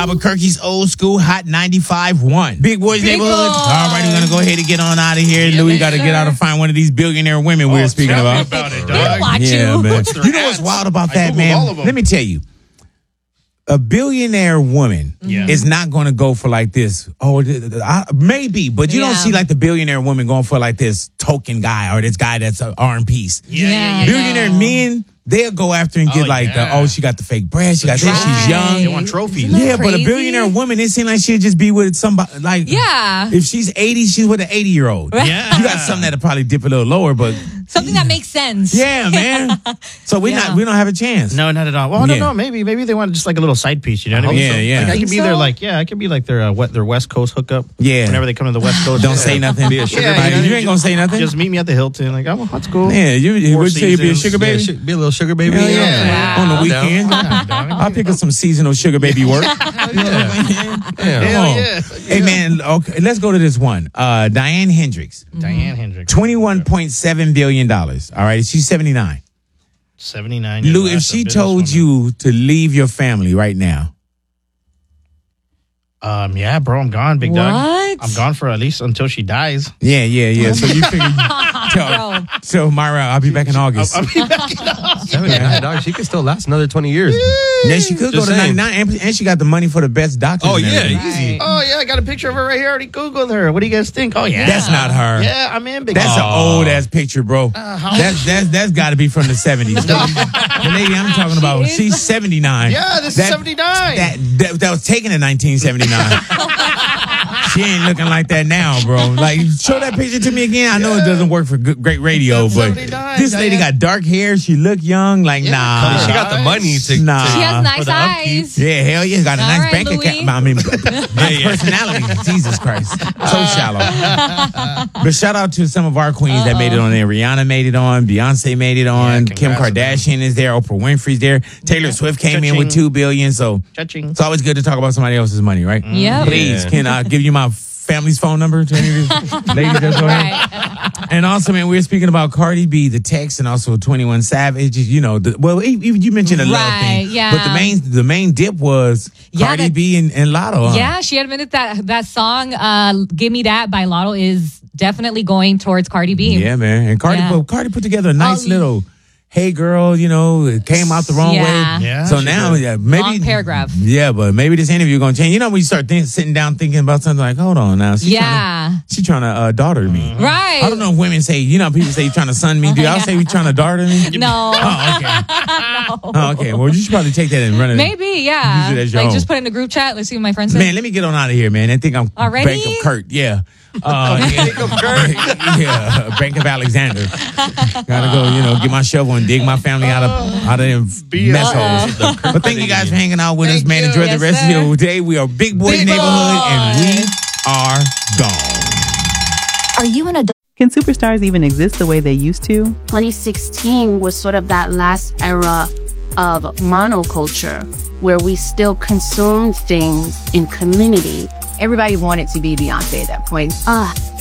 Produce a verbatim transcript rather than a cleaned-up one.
Albuquerque's old school hot ninety-five point one. Big Boys Big Neighborhood. Boy. All right, we're going to go ahead and get on out of here. Yeah, Louis yes, got to get sir. out and find one of these billionaire women we Oh, were speaking tell me about. about it, We don't dog. watch Yeah, you. man. What's their You know what's ads? wild about I that, Googled man? all of them. Let me tell you. A billionaire woman Yeah. is not going to go for like this. Oh, th- th- I, maybe, but you don't Yeah. see like the billionaire woman going for like this token guy or this guy that's an R and piece. Yeah, yeah, Yeah. yeah. Billionaire men, they'll go after and get Oh, like yeah. the, oh, she got the fake breast, she got this, Right. she's young. They want trophies. Isn't that Yeah, but a crazy? billionaire woman, it seems like she'd just be with somebody like Yeah. If she's eighty, she's with an eighty year old. Yeah. You got something that'll probably dip a little lower, but Something that makes sense. yeah, man. So we Yeah. not we don't have a chance. No, not at all. Well, I don't Yeah. know. Maybe, maybe they want just like a little side piece. You know what I hope mean? so. Yeah, yeah. Like, I Think could be their so? like, yeah, I could be like their uh, what, their West Coast hookup. Yeah. Whenever they come to the West Coast, Don't say nothing. Be a sugar Yeah, baby. you, know, You ain't gonna say nothing? Just meet me at the Hilton. Like, oh, that's cool. Yeah, you, you Four would say you'd be a seasons. sugar Yeah, baby? sh- be a little sugar baby. Hell yeah. Wow. On the I'm down. weekend. Yeah, dog. I'll pick up some seasonal sugar baby work. Yeah. Come Hell on. yeah. Hey, man, okay, let's go to this one. Uh, Diane Hendricks, Diane Hendricks, twenty-one point seven billion dollars. All right, she's seventy-nine. seventy-nine. Lou, years if old, she that's a told businesswoman. you to leave your family right now, um, yeah, bro, I'm gone, big dog. What? I'm gone for at least until she dies. yeah, yeah, yeah. So you figure, Bro. so Myra, I'll be back in August. I'll be back in August. seventy-nine, dog. She could still last another twenty years. Yeah, she could go Just to saying. ninety-nine, and, and she got the money for the best doctor. Oh, yeah, easy. Oh yeah, I got a picture of her right here. I already Googled her. What do you guys think? Oh yeah, That's not her. Yeah, I'm in, big. That's dog. an old ass picture, bro. how- that's that's that's got to be from the seventies. the lady I'm talking about, She is. she's seventy-nine. Yeah, this is That- seventy-nine. That, that that was taken in nineteen seventy-nine. She ain't looking like that now, bro. Like, show that picture to me again. I know it doesn't work for good, great radio, That's but seventy-nine, this lady Diane. got dark hair. She look young. Like, Yeah, nah. color. She got the money to. Nah. She has Uh, nice for the upkeep. eyes. Yeah, hell yeah. Got a All nice right, bank Louis. account. I mean, nice personality. Jesus Christ. So shallow. But shout out to some of our queens that made it on there. Rihanna made it on. Beyonce made it on. Yeah, Kim congrats to them. Kardashian is there. Oprah Winfrey's there. Taylor Swift came in with Cha-ching. two billion. So Cha-ching. it's always good to talk about somebody else's money, right? Yep. Please, Yeah. can I give you my family's phone number to any of these ladies that's on here? Right. And also, man, we were speaking about Cardi B, the text, and also twenty-one Savage. You know, the, well, e- e- you mentioned a love Right, thing, yeah. but the main the main dip was Yeah, Cardi that- B and, and Lotto. Huh? Yeah, she admitted that that song, uh, "Give Me That" by Lotto, is definitely going towards Cardi B. yeah, man. And Cardi, Yeah. put, Cardi put together a nice Oh, little, hey girl, you know, it came out the wrong Yeah. way. Yeah, So she now, did. yeah, maybe Long paragraph. Yeah, but maybe this interview gonna change. You know, when you start think, sitting down thinking about something like, hold on now, she Yeah. trying to, she trying to uh, daughter me. Right. I don't know if women say, you know, people say you trying to son me. Do y'all say we trying to daughter me? No. Oh, okay. Oh, okay. Well, you should probably take that and run it. Maybe, yeah. Use it as your Like, own. just put it in the group chat. Let's see what my friends say. Man, let me get on out of here, man. I think I'm Already? Bank of Kurt. Yeah. Uh, yeah. Bank of Kurt. yeah. Bank of Alexander. Gotta go, you know, get my shovel and dig my family out of out of them B mess Uh-oh. holes. But thank you guys for hanging out with us, Thank man. you. Enjoy Yes, the rest sir. of your day. We are Big Boys Big Neighborhood, and we Boys. are gone. Are you an adult? Can superstars even exist the way they used to? twenty sixteen was sort of that last era of monoculture where we still consumed things in community. Everybody wanted to be Beyonce at that point. Ah,